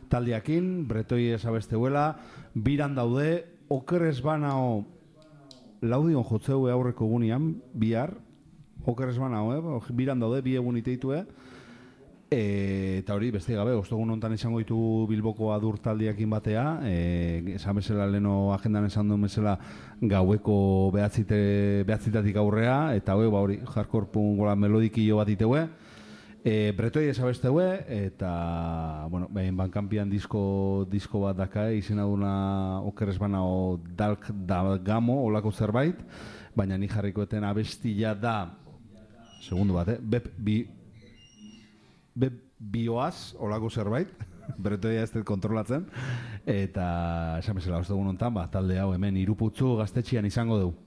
taldeakin, bretoi esabesteuela, biran daude, okerrez banao laudion jotzeu aurreko gunean, bihar, okerrez banao, biran daude, bi egun iteitue, eta hori, beste gabe, ostogun hontan izango ditu Bilboko adur taldeakin batea, esan bezala leno agendan esan duen bezala gaueko behatzitatik aurrea, eta hori, hardcore punk melodikillo bat iteue, bretoi esabesteue, eta, bueno, bankampian disko bat daka, izena duna okerrez banao Dalk Gamo, olako zerbait, baina ni jarrikoeten abestila da, segundu bat, bioaz, olako zerbait, beretoia ez dut kontrolatzen, eta esan bezala, ostegun honetan, talde hau hemen Iruputzu Gaztetxean izango dugu.